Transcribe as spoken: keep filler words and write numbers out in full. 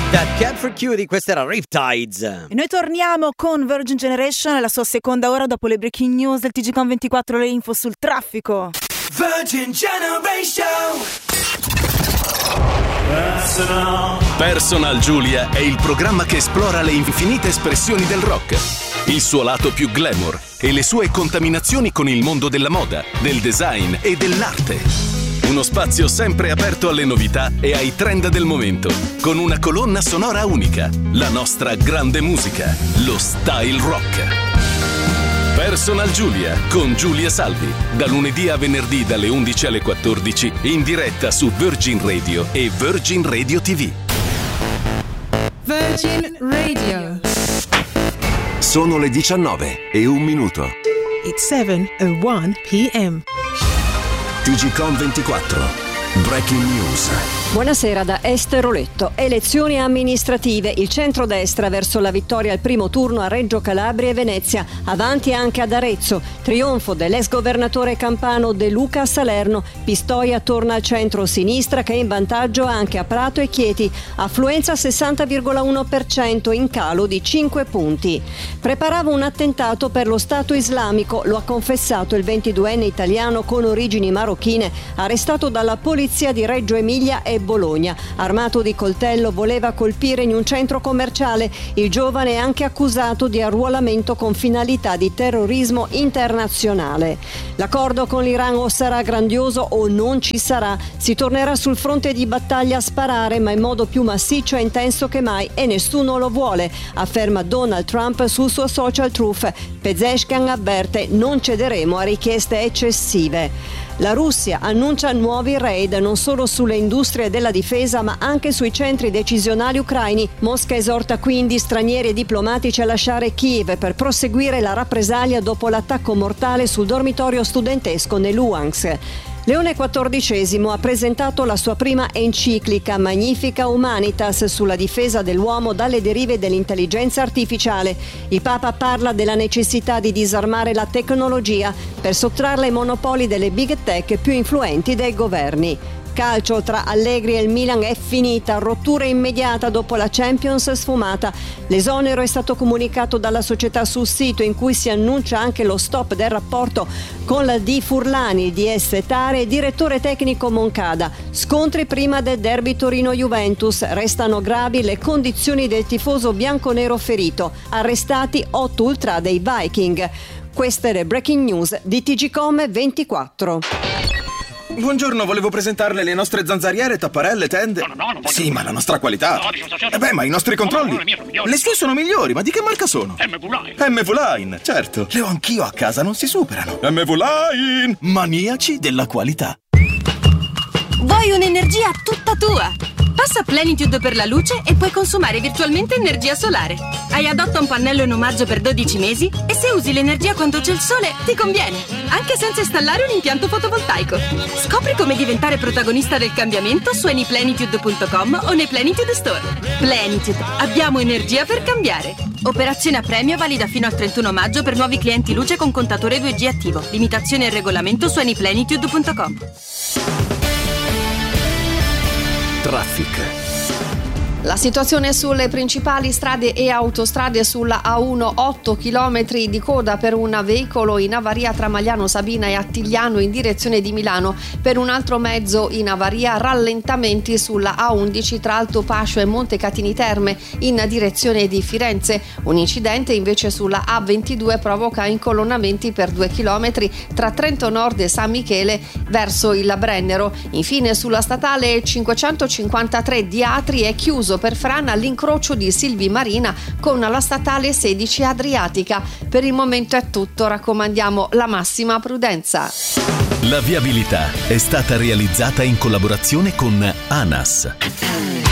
That Cat for Cutie, questa era Riptides. E noi torniamo con Virgin Generation, la sua seconda ora dopo le breaking news del T G Com ventiquattro, le info sul traffico. Virgin Generation. Personal. Personal Giulia è il programma che esplora le infinite espressioni del rock, il suo lato più glamour e le sue contaminazioni con il mondo della moda, del design e dell'arte. Uno spazio sempre aperto alle novità e ai trend del momento, con una colonna sonora unica, la nostra grande musica, lo style rock. Personal Giulia con Giulia Salvi, da lunedì a venerdì dalle undici alle quattordici, in diretta su Virgin Radio e Virgin Radio T V. Virgin Radio. Sono le diciannove e un minuto. It's seven oh one p.m. T G Com ventiquattro. Breaking News. Buonasera da Esther Oletto. Elezioni amministrative. Il centrodestra verso la vittoria al primo turno a Reggio Calabria e Venezia. Avanti anche ad Arezzo. Trionfo dell'ex governatore campano De Luca a Salerno. Pistoia torna al centro-sinistra che è in vantaggio anche a Prato e Chieti. Affluenza sessanta virgola uno per cento, in calo di cinque punti. Preparava un attentato per lo Stato islamico. Lo ha confessato il ventiduenne italiano con origini marocchine, arrestato dalla polizia di Reggio Emilia e Bologna. Armato di coltello voleva colpire in un centro commerciale. Il giovane è anche accusato di arruolamento con finalità di terrorismo internazionale. L'accordo con l'Iran o sarà grandioso o non ci sarà. Si tornerà sul fronte di battaglia a sparare, ma in modo più massiccio e intenso che mai, e nessuno lo vuole, afferma Donald Trump sul suo social Truth. Pezeshkian avverte: non cederemo a richieste eccessive. La Russia annuncia nuovi raid non solo sulle industrie della difesa ma anche sui centri decisionali ucraini. Mosca esorta quindi stranieri e diplomatici a lasciare Kiev per proseguire la rappresaglia dopo l'attacco mortale sul dormitorio studentesco nel Luhansk. Leone quattordicesimo ha presentato la sua prima enciclica Magnifica Humanitas sulla difesa dell'uomo dalle derive dell'intelligenza artificiale. Il Papa parla della necessità di disarmare la tecnologia per sottrarla ai monopoli delle big tech più influenti dai governi. Calcio, tra Allegri e il Milan è finita, rottura immediata dopo la Champions sfumata. L'esonero è stato comunicato dalla società sul sito, in cui si annuncia anche lo stop del rapporto con la D. Furlani, D S Tare e direttore tecnico Moncada. Scontri prima del derby Torino-Juventus, restano gravi le condizioni del tifoso bianconero ferito, arrestati otto ultra dei Viking. Queste le breaking news di T G Com ventiquattro. Buongiorno, volevo presentarle le nostre zanzariere, tapparelle, tende. No, no, no, non voglio. Sì, ma la nostra qualità. No, dico, Eh beh, ma i nostri controlli. No, no, le mie sono migliori. Le sue sono migliori, ma di che marca sono? M V Line. M V Line, certo. Le ho anch'io a casa, non si superano. M V Line, maniaci della qualità. Vuoi un'energia tutta tua? Passa Plenitude per la luce e puoi consumare virtualmente energia solare. Hai adotta un pannello in omaggio per dodici mesi e se usi l'energia quando c'è il sole ti conviene, anche senza installare un impianto fotovoltaico. Scopri come diventare protagonista del cambiamento su anyplenitude punto com o nei Plenitude Store. Plenitude, abbiamo energia per cambiare. Operazione a premio valida fino al trentuno maggio per nuovi clienti luce con contatore due G attivo. Limitazioni e regolamento su anyplenitude punto com. Traffic. La situazione sulle principali strade e autostrade: sulla A uno otto chilometri di coda per un veicolo in avaria tra Magliano Sabina e Attigliano in direzione di Milano, per un altro mezzo in avaria rallentamenti sulla A undici tra Altopascio e Montecatini Terme in direzione di Firenze. Un incidente invece sulla A ventidue provoca incolonnamenti per due chilometri tra Trento Nord e San Michele verso il Brennero. Infine sulla statale cinquecentocinquantatré di Atri è chiuso per frana all'incrocio di Silvi Marina con la statale sedici Adriatica. Per il momento è tutto, raccomandiamo la massima prudenza. La viabilità è stata realizzata in collaborazione con ANAS.